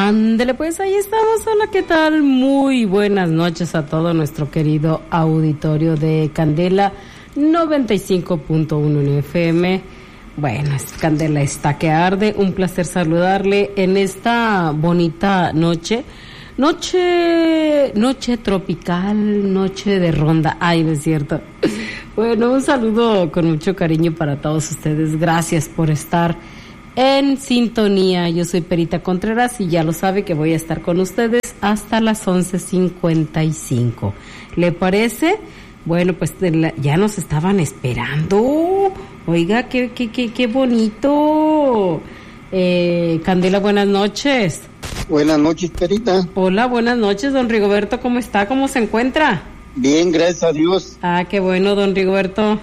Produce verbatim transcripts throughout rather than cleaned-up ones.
Ándele, pues ahí estamos. Hola, ¿qué tal? Muy buenas noches a todo nuestro querido auditorio de Candela noventa y cinco punto uno en F M. Bueno, Candela está que arde. Un placer saludarle en esta bonita noche. Noche, noche tropical, noche de ronda. Ay, no es cierto. Bueno, un saludo con mucho cariño para todos ustedes. Gracias por estar en sintonía. Yo soy Perita Contreras y ya lo sabe que voy a estar con ustedes hasta las once cincuenta y cinco. ¿Le parece? Bueno, pues ya nos estaban esperando. Oiga, qué, qué, qué, qué bonito. Eh, Candela, buenas noches. Buenas noches, Perita. Hola, buenas noches, don Rigoberto. ¿Cómo está? ¿Cómo se encuentra? Bien, gracias a Dios. Ah, qué bueno, don Rigoberto.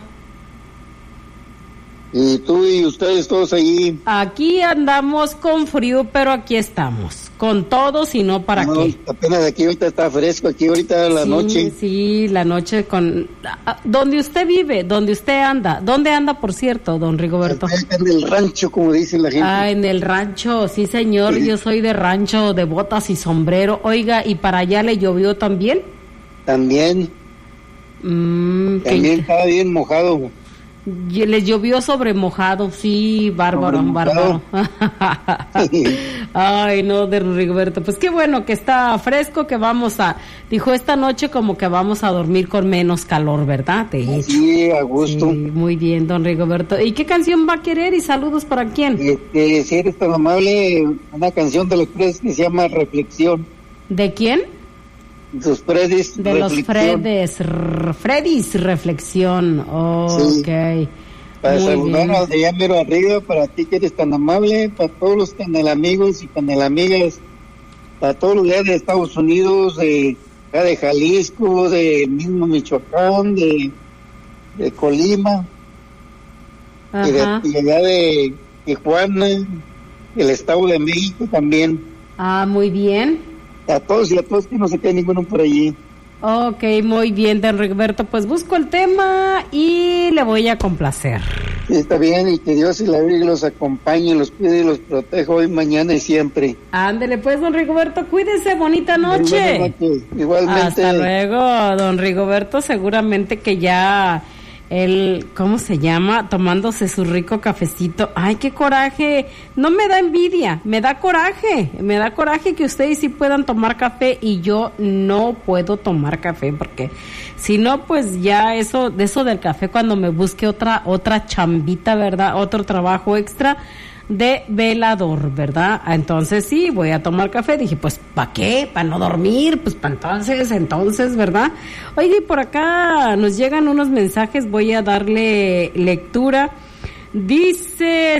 Y tú y ustedes todos allí. Aquí andamos con frío, pero aquí estamos. Con todo, si no, ¿para no, qué? Apenas aquí ahorita está fresco, aquí ahorita la sí, noche. Sí, la noche con... ¿Dónde usted vive? ¿Dónde usted anda? ¿Dónde anda, por cierto, don Rigoberto? Acá en el rancho, como dice la gente. Ah, en el rancho, sí, señor. Sí. Yo soy de rancho, de botas y sombrero. Oiga, ¿y para allá le llovió también? También. Mm, también estaba bien mojado. Les llovió sobre mojado, sí, bárbaro, sobre bárbaro. Ay, no, de Rigoberto, pues qué bueno que está fresco, que vamos a, dijo esta noche como que vamos a dormir con menos calor, ¿verdad? De hecho. Sí, a gusto. Sí, muy bien, don Rigoberto. ¿Y qué canción va a querer y saludos para quién? Este, si eres tan amable, una canción de los Fredes que se llama Reflexión. ¿De quién? Los Fredes. De los Fredes, Fredes Reflexión, ok. Sí. Para saludar al de allá mero arriba, para ti que eres tan amable, para todos los canelamigos y canelamigas, para todos los de Estados Unidos, de, de Jalisco, de mismo Michoacán, de, de Colima, y de, y allá de Tijuana, el Estado de México también. Ah, muy bien. A todos y a todos, que no se quede ninguno por allí. Ok, muy bien, don Rigoberto, pues busco el tema y le voy a complacer. Sí, está bien, y que Dios y la Virgen los acompañe, los cuide y los proteja hoy, mañana y siempre. Ándele pues, don Rigoberto, cuídese, bonita noche. Buenas noches, igualmente. Hasta luego, don Rigoberto, seguramente que ya... El, ¿cómo se llama? Tomándose su rico cafecito. ¡Ay, qué coraje! No me da envidia, me da coraje. Me da coraje que ustedes sí puedan tomar café y yo no puedo tomar café porque si no, pues ya eso, de eso del café cuando me busque otra, otra chambita, ¿verdad? Otro trabajo extra de velador, ¿verdad? Entonces sí, voy a tomar café. Dije, pues, ¿para qué? ¿Para no dormir? Pues, para entonces, entonces, ¿verdad? Oye, por acá nos llegan unos mensajes, voy a darle lectura. Dice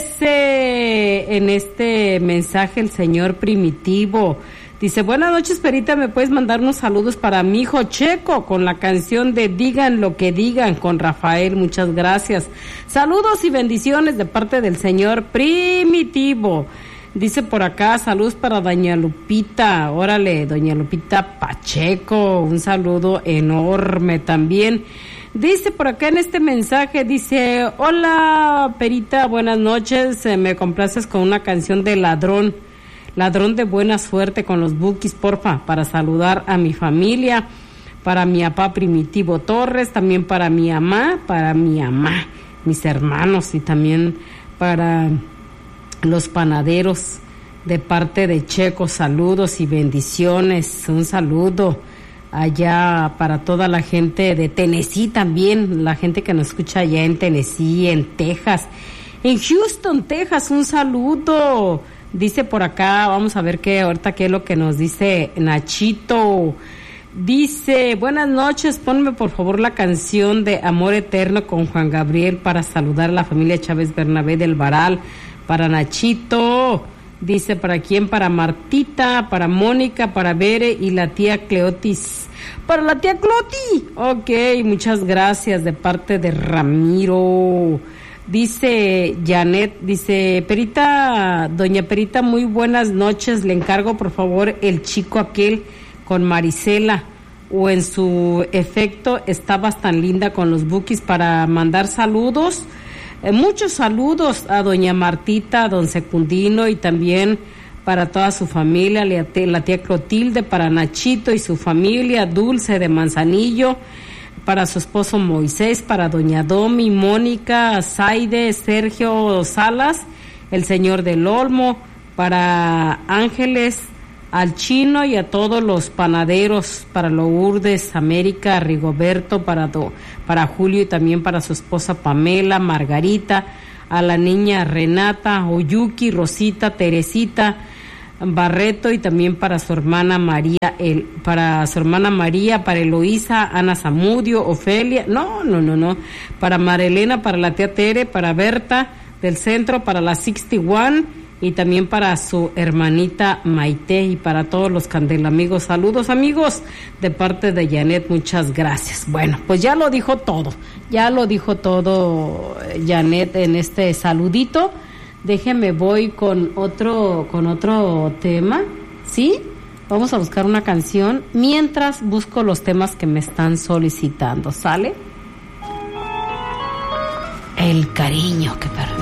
en este mensaje el señor Primitivo, dice, buenas noches, Perita, ¿me puedes mandar unos saludos para mi hijo Checo con la canción de Digan lo que digan con Rafael? Muchas gracias. Saludos y bendiciones de parte del señor Primitivo. Dice por acá, saludos para doña Lupita. Órale, doña Lupita Pacheco, un saludo enorme también. Dice por acá en este mensaje, dice, hola, Perita, buenas noches, me complaces con una canción de Ladrón. Ladrón de buena suerte con los Bukis, porfa, para saludar a mi familia, para mi papá Primitivo Torres, también para mi mamá, para mi mamá, mis hermanos y también para los panaderos de parte de Checo. Saludos y bendiciones, un saludo allá para toda la gente de Tennessee también, la gente que nos escucha allá en Tennessee, en Texas, en Houston, Texas, un saludo. Dice por acá, vamos a ver qué ahorita qué es lo que nos dice Nachito. Dice, buenas noches, ponme por favor la canción de Amor Eterno con Juan Gabriel para saludar a la familia Chávez Bernabé del Varal, para Nachito. Dice, ¿para quién? Para Martita, para Mónica, para Bere y la tía Cleotis. Para la tía Cloti. Ok, muchas gracias de parte de Ramiro. Dice Janet, dice, Perita, doña Perita, muy buenas noches, le encargo por favor el chico aquel con Marisela, o en su efecto estabas tan linda con los Bukis, para mandar saludos, eh, muchos saludos a doña Martita, a don Secundino y también para toda su familia, la tía, la tía Clotilde, para Nachito y su familia, Dulce de Manzanillo, para su esposo Moisés, para doña Domi, Mónica, Zaide, Sergio Salas, el señor del Olmo, para Ángeles, al Chino y a todos los panaderos, para Lourdes, América, Rigoberto, para, do, para Julio y también para su esposa Pamela, Margarita, a la niña Renata, Oyuki, Rosita, Teresita, Barreto y también para su hermana María, el, para su hermana María, para Eloísa, Ana Zamudio, Ofelia, no, no, no, no, para Marilena, para la tía Tere, para Berta del centro, para la sesenta y uno y también para su hermanita Maite y para todos los candelamigos. Saludos amigos de parte de Janet, muchas gracias. Bueno, pues ya lo dijo todo, ya lo dijo todo Janet en este saludito. Déjeme, voy con otro, con otro tema, ¿sí? Vamos a buscar una canción mientras busco los temas que me están solicitando, ¿sale? El cariño que perdí.